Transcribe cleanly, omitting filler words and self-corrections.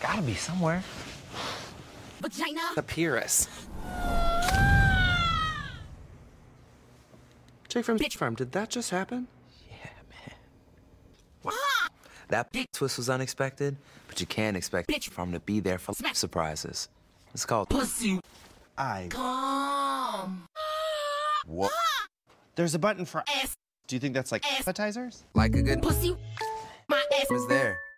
Gotta be somewhere. Vagina. Papyrus. Jake from Bitch Farm, did that just happen? Yeah, man. That twist was unexpected, but you can't expect Bitch Farm to be there for surprises. It's called Pussy. Come. What? There's a button for Ass. Do you think that's like appetizers? like a good Pussy. My ass was there.